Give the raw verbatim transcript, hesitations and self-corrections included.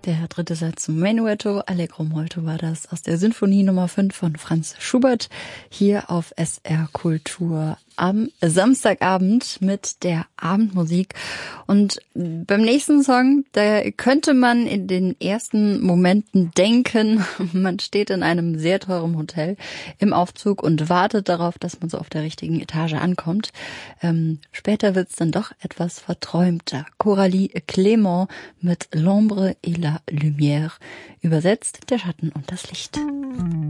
Der dritte Satz Menuetto, Allegro molto war das aus der Sinfonie Nummer fünf von Franz Schubert hier auf S R Kultur am Samstagabend mit der Abendmusik. Und beim nächsten Song, da könnte man in den ersten Momenten denken, man steht in einem sehr teuren Hotel im Aufzug und wartet darauf, dass man so auf der richtigen Etage ankommt. Ähm, später wird's dann doch etwas verträumter. Coralie Clément mit L'ombre et la lumière, übersetzt der Schatten und das Licht.